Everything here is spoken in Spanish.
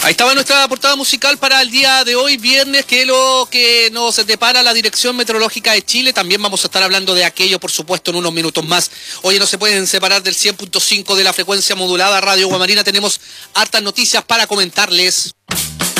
Ahí estaba nuestra portada musical para el día de hoy, viernes, que es lo que nos depara la Dirección Meteorológica de Chile. También vamos a estar hablando de aquello, por supuesto, en unos minutos más. Oye, no se pueden separar del 100.5 de la frecuencia modulada Radio Guamarina. Tenemos hartas noticias para comentarles.